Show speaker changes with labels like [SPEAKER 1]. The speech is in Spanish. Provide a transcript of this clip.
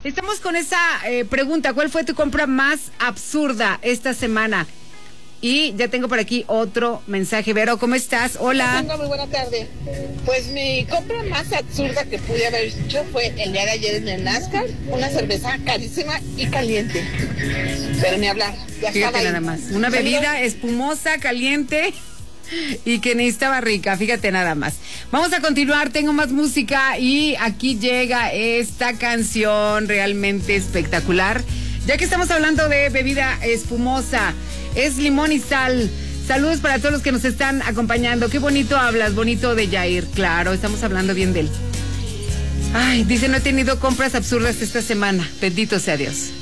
[SPEAKER 1] Estamos con esa pregunta. ¿Cuál fue tu compra más absurda esta semana? Y ya tengo por aquí otro mensaje. Vero, ¿cómo estás? Hola.
[SPEAKER 2] Tengo muy buena tarde. Pues mi compra más absurda que pude haber hecho fue el día de ayer en el NASCAR. Una cerveza carísima y caliente. Pero ni hablar. Ya
[SPEAKER 1] Fíjate
[SPEAKER 2] estaba ahí.
[SPEAKER 1] nada más. Una bebida espumosa, caliente y que ni estaba rica. Fíjate nada más. Vamos a continuar. Tengo más música y aquí llega esta canción realmente espectacular. Ya que estamos hablando de bebida espumosa, es limón y sal. Saludos para todos los que nos están acompañando. Qué bonito hablas, bonito de Jair. Claro, estamos hablando bien de él. Ay, dice, no he tenido compras absurdas esta semana. Bendito sea Dios.